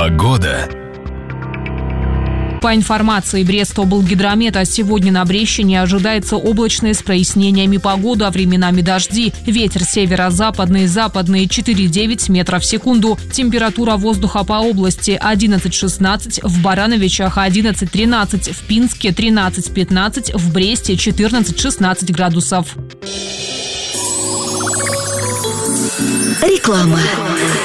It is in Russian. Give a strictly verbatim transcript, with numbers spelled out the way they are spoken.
Погода. По информации Брестоблгидромета, сегодня на Брещине ожидается облачная с прояснениями погода, временами дожди. Ветер северо-западный, западный четыре-девять метров в секунду. Температура воздуха по области одиннадцать-шестнадцать, в Барановичах одиннадцать-тринадцать, в Пинске тринадцать-пятнадцать, в Бресте четырнадцать-шестнадцать градусов. Реклама.